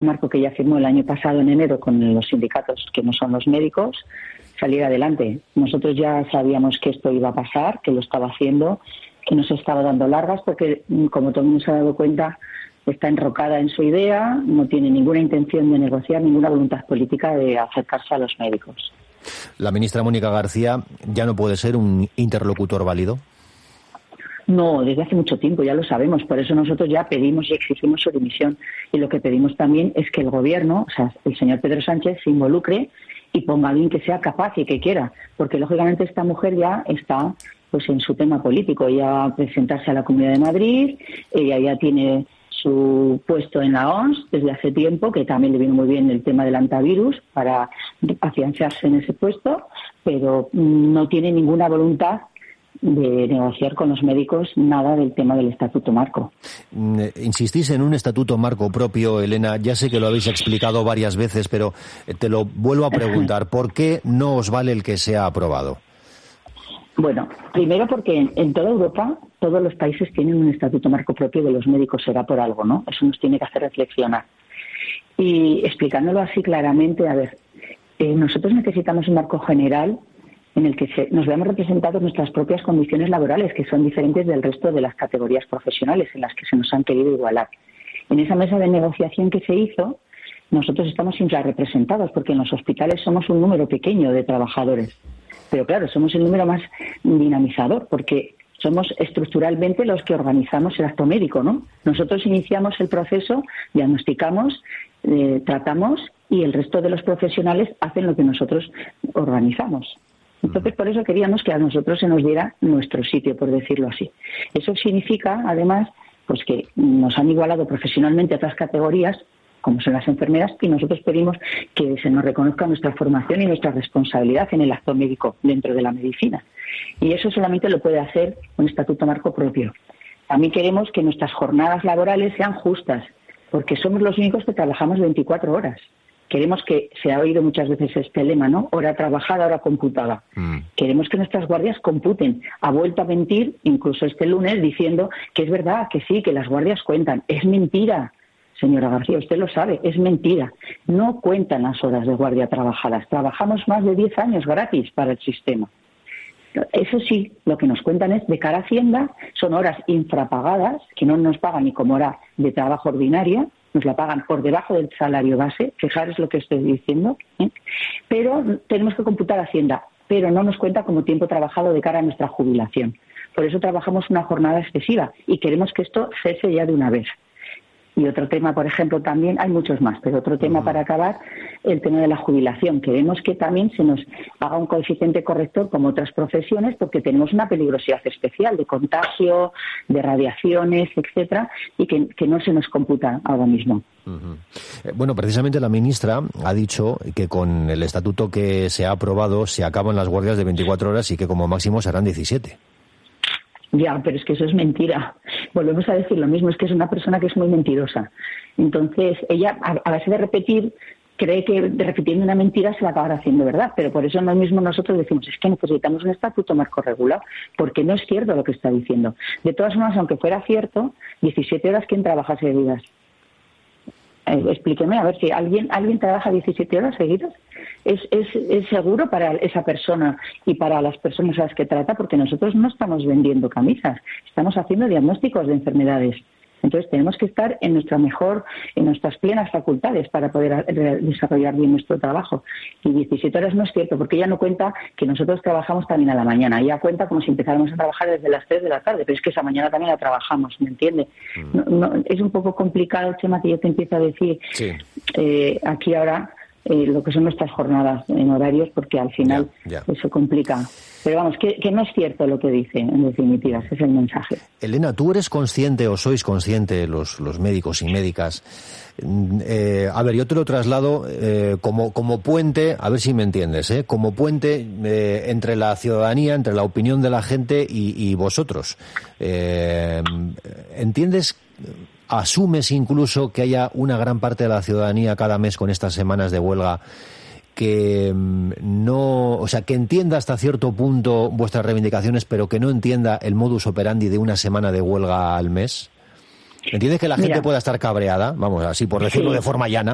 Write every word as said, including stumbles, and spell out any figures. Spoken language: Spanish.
marco que ya firmó el año pasado en enero con los sindicatos que no son los médicos salir adelante. Nosotros ya sabíamos que esto iba a pasar, que lo estaba haciendo, que no se estaba dando largas porque, como todo el mundo se ha dado cuenta, está enrocada en su idea, no tiene ninguna intención de negociar, ninguna voluntad política de acercarse a los médicos. ¿La ministra Mónica García ya no puede ser un interlocutor válido? No, desde hace mucho tiempo, ya lo sabemos. Por eso nosotros ya pedimos y exigimos su dimisión. Y lo que pedimos también es que el Gobierno, o sea, el señor Pedro Sánchez, se involucre y ponga a alguien que sea capaz y que quiera. Porque, lógicamente, esta mujer ya está pues en su tema político. Ella va a presentarse a la Comunidad de Madrid, ella ya tiene su puesto en la O M S desde hace tiempo, que también le vino muy bien el tema del antivirus para afianzarse en ese puesto, pero no tiene ninguna voluntad de negociar con los médicos nada del tema del estatuto marco. Insistís en un estatuto marco propio, Elena. Ya sé que lo habéis explicado varias veces, pero te lo vuelvo a preguntar. ¿Por qué no os vale el que sea aprobado? Bueno, primero porque en, en toda Europa todos los países tienen un estatuto marco propio de los médicos, será por algo, ¿no? Eso nos tiene que hacer reflexionar. Y explicándolo así claramente, a ver, eh, nosotros necesitamos un marco general en el que se, nos veamos representados nuestras propias condiciones laborales, que son diferentes del resto de las categorías profesionales en las que se nos han querido igualar. En esa mesa de negociación que se hizo, nosotros estamos infrarrepresentados, porque en los hospitales somos un número pequeño de trabajadores. Pero claro, somos el número más dinamizador, porque somos estructuralmente los que organizamos el acto médico, ¿no? Nosotros iniciamos el proceso, diagnosticamos, eh, tratamos, y el resto de los profesionales hacen lo que nosotros organizamos. Entonces, por eso queríamos que a nosotros se nos diera nuestro sitio, por decirlo así. Eso significa, además, pues que nos han igualado profesionalmente a otras categorías, como son las enfermeras, y nosotros pedimos que se nos reconozca nuestra formación y nuestra responsabilidad en el acto médico dentro de la medicina. Y eso solamente lo puede hacer un estatuto marco propio. También queremos que nuestras jornadas laborales sean justas, porque somos los únicos que trabajamos veinticuatro horas. Queremos que, se ha oído muchas veces este lema, ¿no? Hora trabajada, hora computada. Mm. Queremos que nuestras guardias computen. Ha vuelto a mentir, incluso este lunes, diciendo que es verdad, que sí, que las guardias cuentan. Es mentira. Señora García, usted lo sabe, es mentira. No cuentan las horas de guardia trabajadas. Trabajamos más de diez años gratis para el sistema. Eso sí, lo que nos cuentan es, de cara a Hacienda, son horas infrapagadas, que no nos pagan ni como hora de trabajo ordinaria, nos la pagan por debajo del salario base, fijaros lo que estoy diciendo, ¿eh? Pero tenemos que computar Hacienda, pero no nos cuenta como tiempo trabajado de cara a nuestra jubilación. Por eso trabajamos una jornada excesiva y queremos que esto cese ya de una vez. Y otro tema, por ejemplo, también, hay muchos más, pero otro tema uh-huh. para acabar, el tema de la jubilación. Queremos que también se nos haga un coeficiente corrector como otras profesiones, porque tenemos una peligrosidad especial de contagio, de radiaciones, etcétera, y que, que no se nos computa ahora mismo. Uh-huh. Eh, bueno, precisamente la ministra ha dicho que con el estatuto que se ha aprobado se acaban las guardias de veinticuatro horas y que como máximo serán diecisiete. Ya, pero es que eso es mentira. Volvemos a decir lo mismo, es que es una persona que es muy mentirosa. Entonces, ella, a, a base de repetir, cree que de repitiendo una mentira se va a acabar haciendo verdad, pero por eso no mismo nosotros decimos, es que necesitamos un estatuto marco regular, porque no es cierto lo que está diciendo. De todas formas, aunque fuera cierto, diecisiete horas, ¿quién trabaja seguidas? Eh, explíqueme, a ver si alguien alguien trabaja diecisiete horas seguidas. ¿Es, es, ¿Es seguro para esa persona y para las personas a las que trata? Porque nosotros no estamos vendiendo camisas, estamos haciendo diagnósticos de enfermedades. Entonces tenemos que estar en nuestra mejor, en nuestras plenas facultades para poder desarrollar bien nuestro trabajo. Y diecisiete horas no es cierto, porque ella no cuenta que nosotros trabajamos también a la mañana. Ella cuenta como si empezáramos a trabajar desde las tres de la tarde, pero es que esa mañana también la trabajamos, ¿me entiende? Mm. No, no, es un poco complicado el tema que yo te empiezo a decir sí. eh, aquí ahora. Eh, lo que son nuestras jornadas en horarios, porque al final ya, ya. eso complica. Pero vamos, que, que no es cierto lo que dice, en definitiva, ese es el mensaje. Elena, ¿tú eres consciente o sois consciente, los, los médicos y médicas? Eh, a ver, yo te lo traslado eh, como, como puente, a ver si me entiendes, ¿eh? como puente eh, entre la ciudadanía, entre la opinión de la gente y, y vosotros. Eh, ¿Entiendes? ¿Asumes incluso que haya una gran parte de la ciudadanía cada mes con estas semanas de huelga que no, o sea, que entienda hasta cierto punto vuestras reivindicaciones, pero que no entienda el modus operandi de una semana de huelga al mes? ¿Entiendes que la gente Mira, pueda estar cabreada? Vamos, así por decirlo sí. de forma llana.